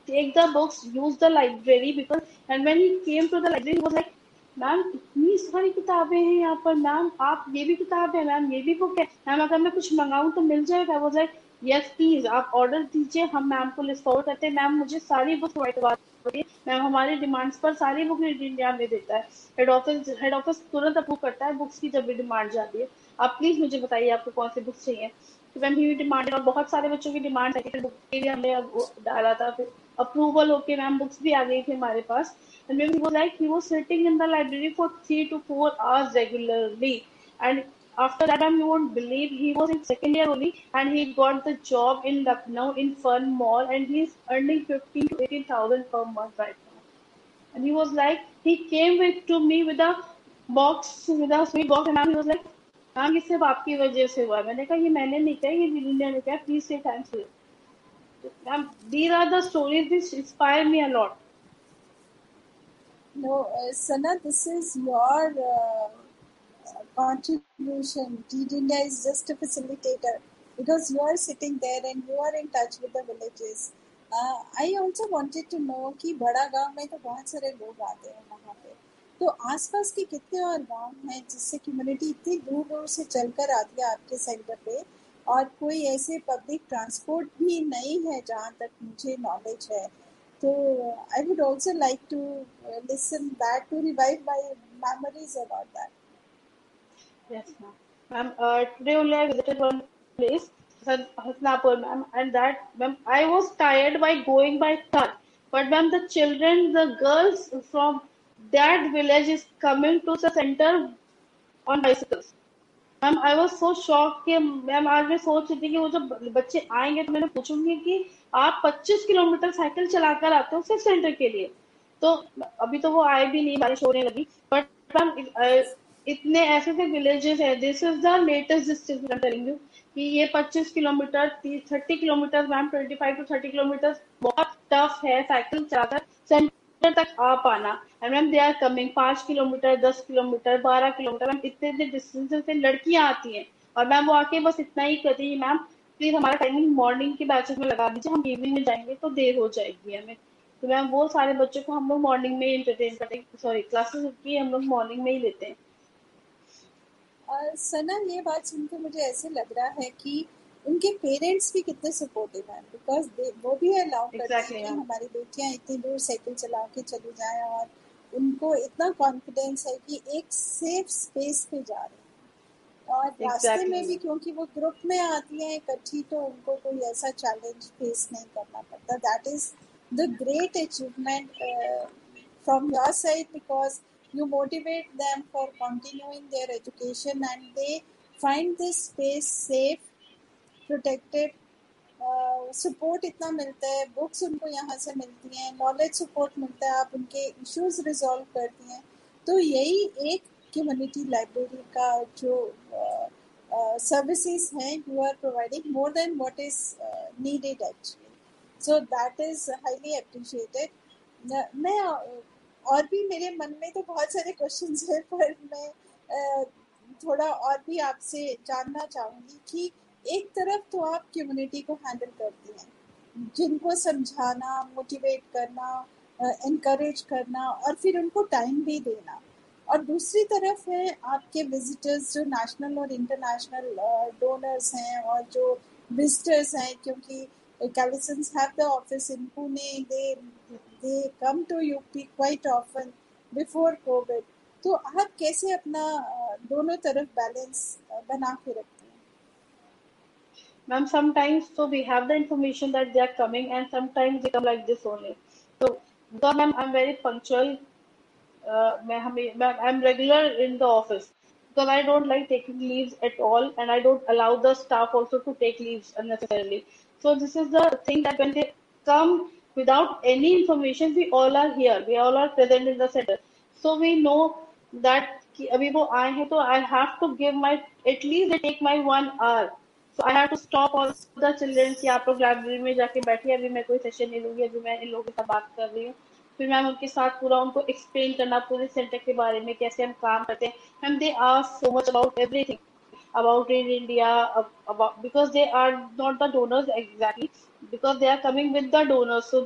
take the books, use the library because, and when he came to the library, he was like, ma'am इतनी सारी किताबें हैं यहाँ पर मैम, आप ये भी किताब है मैम, ये भी बुक है मैम, अगर मैं कुछ मंगाऊँ तो मिल जाएगा? वो लाइक यस प्लीज आप ऑर्डर दीजिए, हम मैम को लिस्ट फॉरवर्ड करते हैं, मैम मुझे सारी बुक प्रोवाइड करवा दीजिए, मैम हमारे डिमांड्स पर सारी बुक इंडिया में देता है, हेड ऑफिस तुरंत अप्रूव करता है बुक्स की जब भी डिमांड जाती है, आप प्लीज मुझे बताइए आपको कौन सी बुक्स चाहिए। तो मैम ही डिमांडेड, और बहुत सारे बच्चों की डिमांड है, बुक के लिए हमने डाला था, फिर अप्रूवल होके मैम बुक्स भी आ गई थी हमारे पास। And when he was like, he was sitting in the library for 3 to 4 hours regularly. And after that, you won't believe he was in second year only, and he got the job in Lucknow in Fun Mall, and he's earning 15 to 18,000 per month right now. And he was like, he came with to me with a box, with a sweet box, and he was like, ma'am ये सिर्फ आपकी वजह से हुआ है। मैंने कहा ये मैंने नहीं कहा, ये विनीता ने कहा, प्लीज से thanks to ma'am, these are the stories which inspire me a lot. No, Sana, this is your contribution. Teed India is just a facilitator because you are sitting there and you are in touch with the villages. I also wanted to know कि बड़ा गांव में तो बहुत सारे लोग आते हैं वहाँ पे, तो आसपास के कितने और गांव हैं जिससे कम्युनिटी इतनी दूर दूर से चलकर आती है आपके सेंटर पे, और कोई ऐसे पब्लिक ट्रांसपोर्ट भी नहीं है जहाँ तक मुझे नॉलेज है। So I would also like to listen that to revive my memories about that. Yes, ma'am. Ma'am, today only I visited one place, Hasnapur, ma'am, and that, ma'am, I was tired by going by car. But, ma'am, the children, the girls from that village is coming to the center on bicycles. Ma'am I was so shock कि ma'am आज मैं सोच रही थी कि वो जब बच्चे आएंगे तो मैंने पूछूंगी कि आप 25 किलोमीटर साइकिल चलाकर आते हो सिर्फ सेंटर के लिए। तो अभी तो वो आए भी नहीं, बारिश होने लगी, बट मैम इतने ऐसे ऐसे विलेजेस है, this is the latest distance I am telling you कि ये 25 kilometre 30 kilometre ma'am 25 to 30 kilometre बहुत टफ है साइकिल चलाकर सेंटर तक आ पाना। And ma'am they are coming 5 kilometre 10 kilometre 12 kilometre, ma'am इतने इतने डिस्टेंस से लड़कियां आती हैं, और मैम वो आके बस इतना ही कहती है, मैम प्लीज हमारा टाइमिंग मॉर्निंग के बैचेस में लगा दीजिए, हम इवनिंग में जाएंगे तो देर हो जाएगी हमें। तो मैम वो सारे बच्चों को हम लोग मॉर्निंग में इंटरटेन करते हैं, सॉरी क्लासेस की हम लोग मॉर्निंग में ही लेते हैं। सना, ये बात सुनकर मुझे ऐसे लग रहा है कि उनके पेरेंट्स भी कितने सपोर्टिव हैं, बिकॉज वो भी अलाउ करते हैं एग्जैक्टली कि मैम, हमारी बेटियां इतनी दूर साइकिल चला के चली जाएं, और उनको इतना कॉन्फिडेंस है कि एक सेफ स्पेस पे जा रहे हैं। और रास्ते में भी एग्जैक्टली क्योंकि वो ग्रुप में आती हैं इकट्ठी, तो उनको कोई ऐसा चैलेंज फेस नहीं करना पड़ता। That is the great achievement from your side, because you motivate them for continuing their education and they find this space safe, protected, support इतना मिलता है, बुक्स उनको यहाँ से मिलती हैं, नॉलेज सपोर्ट मिलता है, आप उनके इश्यूज रिजॉल्व करती हैं। तो यही एक कम्युनिटी लाइब्रेरी का जो सर्विसेज हैं, you are providing more than what is needed actually, so that is highly appreciated. मैं और भी मेरे मन में तो बहुत सारे क्वेश्चंस हैं, पर मैं थोड़ा और भी आपसे जानना चाहूँगी कि एक तरफ तो आप कम्युनिटी को हैंडल करती हैं, जिनको समझाना, मोटिवेट करना, एनकरेज करना और फिर उनको टाइम भी देना, और दूसरी तरफ है आपके विजिटर्स जो नेशनल और इंटरनेशनल डोनर्स हैं और जो विजिटर्स हैं, क्योंकि Calisons have the office in Pune, they come to UP quite often before COVID. तो आप कैसे अपना दोनों तरफ बैलेंस बना के रखते हैं? Ma'am sometimes so we have the information that they are coming and sometimes they come like this only. So because ma'am I'm very punctual, I'm regular in the office because I don't like taking leaves at all, and I don't allow the staff also to take leaves unnecessarily. So this is the thing that when they come without any information, we all are here, we all are present in the center. So we know that कि अभी वो आए हैं तो I have to give my, at least they take my 1 hour. So I have to stop all the children कि आप लोग library में जाके बैठिए, अभी मैं कोई सेशन नहीं लूंगी, अभी मैं इन लोगों के साथ बात कर रही हूँ। फिर मैम उनके साथ पूरा उनको एक्सप्लेन करना पूरे सेंटर के बारे में, कैसे हम काम करते हैं। Ma'am they ask so much about everything about in India, about because they are not the donors exactly, because they are coming with the donors, so